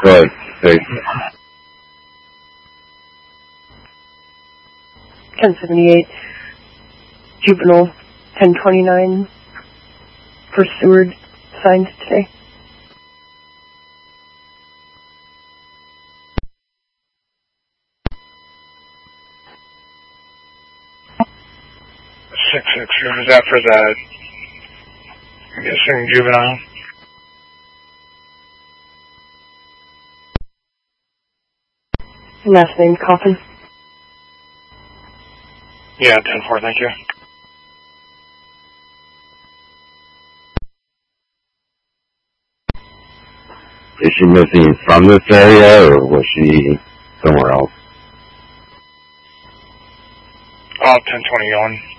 Go ahead. Hey. 1078, juvenile 1029 for Seward, signed today. Is that for the missing juvenile? Last name, Coffin. Yeah, 10-4, thank you. Is she missing from this area, or was she somewhere else? Oh, 10-21.